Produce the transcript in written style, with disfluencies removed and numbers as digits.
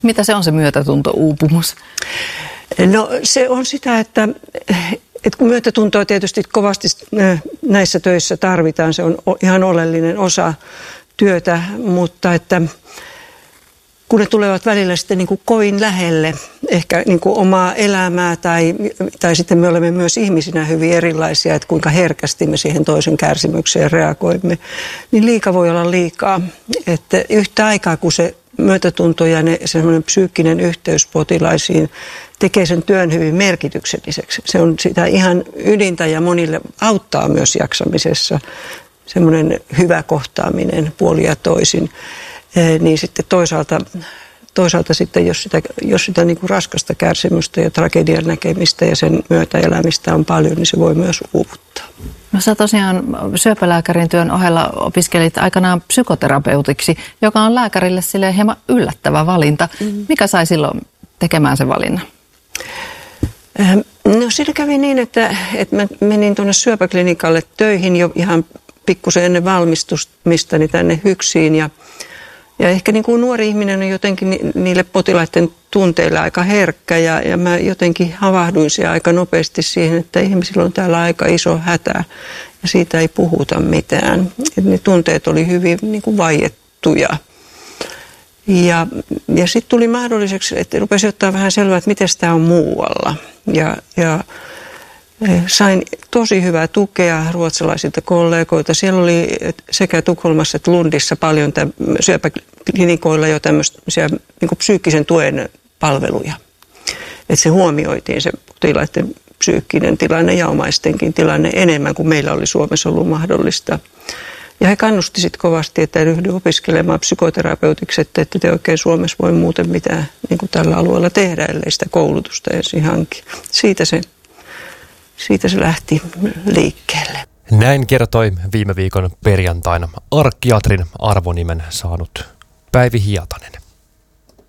Mitä se on se myötätunto-uupumus? No se on sitä, että kun myötätuntoa tietysti kovasti näissä töissä tarvitaan, se on ihan oleellinen osa työtä, mutta että kun ne tulevat välillä sitten niin kuin kovin lähelle ehkä niin kuin omaa elämää tai sitten me olemme myös ihmisinä hyvin erilaisia, että kuinka herkästi me siihen toisen kärsimykseen reagoimme, niin liika voi olla liikaa. Että yhtä aikaa kun se myötätunto ja semmoinen psyykkinen yhteys potilaisiin tekee sen työn hyvin merkitykselliseksi. Se on sitä ihan ydintä ja monille auttaa myös jaksamisessa semmoinen hyvä kohtaaminen puolin ja toisin. Niin sitten toisaalta sitten, jos sitä niin kuin raskasta kärsimystä ja tragedian näkemistä ja sen myötä elämistä on paljon, niin se voi myös uuvuttaa. No sä tosiaan syöpälääkärin työn ohella opiskelit aikanaan psykoterapeutiksi, joka on lääkärille silleen hieman yllättävä valinta. Mikä sai silloin tekemään sen valinnan? No siinä kävi niin, että mä menin tuonne syöpäklinikalle töihin jo ihan pikkusen ennen valmistumistani tänne HYKSiin ja ehkä niin kuin nuori ihminen on jotenkin niille potilaiden tunteille aika herkkä ja mä jotenkin havahduin siellä aika nopeasti siihen, että ihmisillä on täällä aika iso hätä ja siitä ei puhuta mitään. Et ne tunteet oli hyvin niin kuin vaiettuja. Ja sitten tuli mahdolliseksi, että rupesin ottaa vähän selvää, että miten tämä on muualla. Ja sain tosi hyvää tukea ruotsalaisilta kollegoilta. Siellä oli sekä Tukholmassa että Lundissa paljon syöpäklinikoilla jo tämmöisiä niin kuin psyykkisen tuen palveluja. Että se huomioitiin se potilaiden psyykkinen tilanne ja omaistenkin tilanne enemmän kuin meillä oli Suomessa ollut mahdollista. Ja he kannusti sitten kovasti, että ryhdyi opiskelemaan psykoterapeutiksi, että ette te oikein Suomessa voi muuten mitään niin kuin tällä alueella tehdä, ellei sitä koulutusta ensin hanki. Siitä se lähti liikkeelle. Näin kertoi viime viikon perjantaina arkkiatrin arvonimen saanut Päivi Hietanen.